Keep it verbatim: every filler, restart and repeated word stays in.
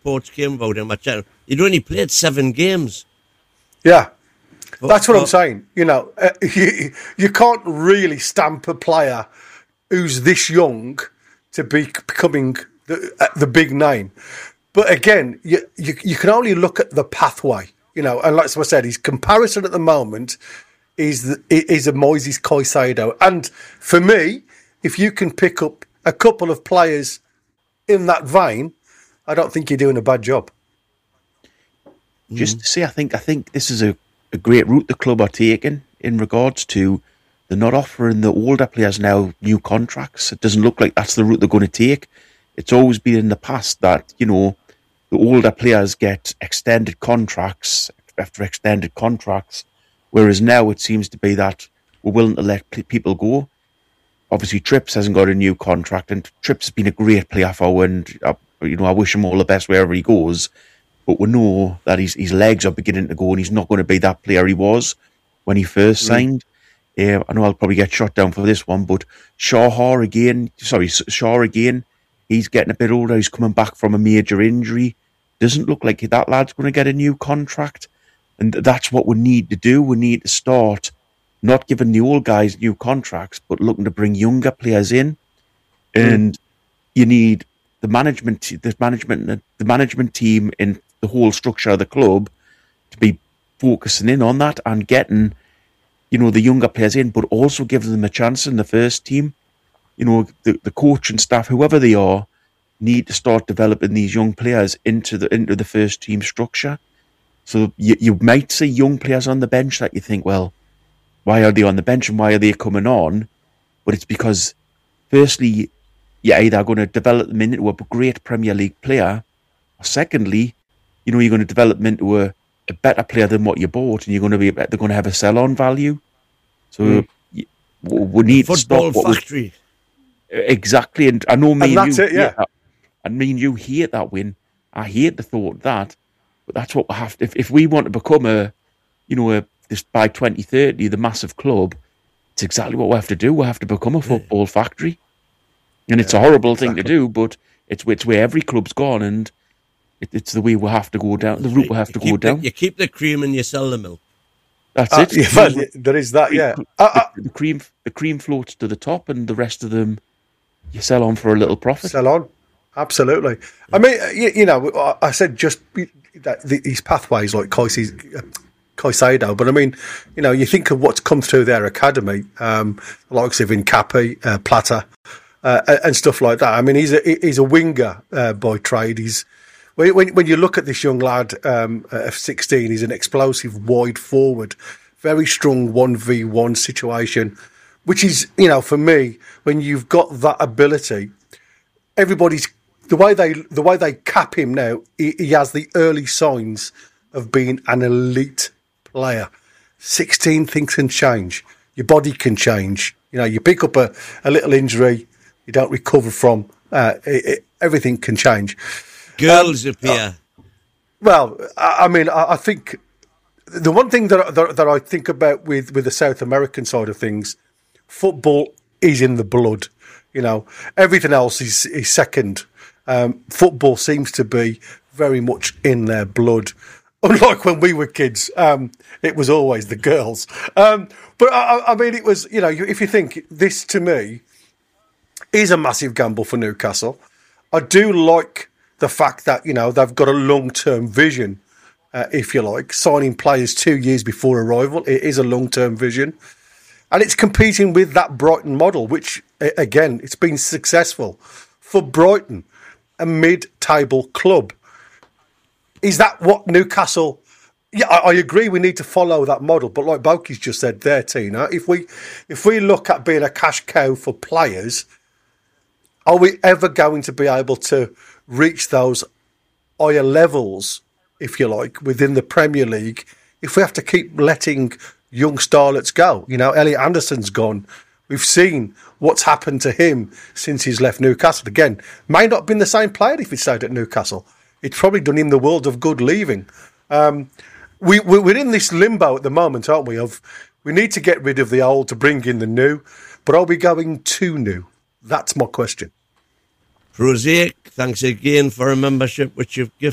reports came about him. He'd only played seven games. Yeah, but, that's what but, I'm saying. You know, uh, you, you can't really stamp a player who's this young to be becoming the, uh, the big name. But again, you, you you can only look at the pathway. You know, and like I said, his comparison at the moment is the, is a Moises Caicedo. And for me, if you can pick up a couple of players in that vein, I don't think you're doing a bad job. Just to say, I think I think this is a, a great route the club are taking in regards to they're not offering the older players now new contracts. It doesn't look like that's the route they're going to take. It's always been in the past that, you know, the older players get extended contracts after extended contracts, whereas now it seems to be that we're willing to let people go. Obviously, Trips hasn't got a new contract, and Trips has been a great player for, and uh, you know, I wish him all the best wherever he goes. But we know that his his legs are beginning to go, and he's not going to be that player he was when he first mm. signed. Uh, I know I'll probably get shot down for this one, but Shaw again, sorry, Shaw again, he's getting a bit older. He's coming back from a major injury. Doesn't look like that lad's going to get a new contract. And that's what we need to do. We need to start not giving the old guys new contracts, but looking to bring younger players in. And mm. you need the management, the management, the management team in the whole structure of the club to be focusing in on that and getting, you know, the younger players in, but also giving them a chance in the first team. You know, the, the coach and staff, whoever they are, need to start developing these young players into the into the first team structure. So you you might see young players on the bench that you think, well, why are they on the bench and why are they coming on? But it's because, firstly, you're either going to develop them into a great Premier League player, or secondly, you know, you're going to develop them into a, a better player than what you bought, and you're going to be they're going to have a sell-on value. So mm. you, we need the to stop football factory. We, exactly, and I know me and, and that's you, it, yeah. that, and me and you hate that win. I hate the thought of that, but that's what we have to. If, if we want to become a, you know, a this by twenty thirty, the massive club, it's exactly what we have to do. We have to become a football yeah. factory, and it's yeah, a horrible exactly. thing to do, but it's it's where every club's gone, and it, it's the way we have to go down, the route we have to you go down. The, you keep the cream and you sell the milk. That's uh, it. Yeah, well, there is that. Yeah, the, uh, uh, the cream the cream floats to the top, and the rest of them you sell on for a little profit. Sell on, absolutely. I mean, you, you know, I said just that these pathways like Caicedo, but I mean, you know, you think of what's come through their academy, um, the likes of Incapi, uh, Plata, uh, and stuff like that. I mean, he's a he's a winger uh, by trade. He's when when you look at this young lad um, of sixteen, he's an explosive wide forward, very strong one v one situation, which is, you know, for me, when you've got that ability, everybody's the way they the way they cap him now. He, he has the early signs of being an elite player. sixteen things can change. Your body can change. You know, you pick up a, a little injury, you don't recover from. Uh, it, it, everything can change. Girls um, appear. Uh, well, I, I mean, I, I think the one thing that, that that I think about with, with the South American side of things, football is in the blood. You know, everything else is, is second. Um, football seems to be very much in their blood. Unlike when we were kids, um, it was always the girls. Um, but I, I mean, it was, you know, if you think this to me is a massive gamble for Newcastle. I do like the fact that, you know, they've got a long-term vision, uh, if you like, signing players two years before arrival. It is a long-term vision. And it's competing with that Brighton model, which, again, it's been successful for Brighton, a mid-table club. Is that what Newcastle... Yeah, I, I agree we need to follow that model, but like Boki's just said there, Tina, if we if we look at being a cash cow for players, are we ever going to be able to reach those higher levels, if you like, within the Premier League if we have to keep letting young starlets go? You know, Elliot Anderson's gone. We've seen what's happened to him since he's left Newcastle. Again, may not have been the same player if he stayed at Newcastle. It's probably done him the world of good leaving. Um, we, we're in this limbo at the moment, aren't we, of we need to get rid of the old to bring in the new, but are we going too new? That's my question. Prosaic, thanks again for a membership which you've gifted.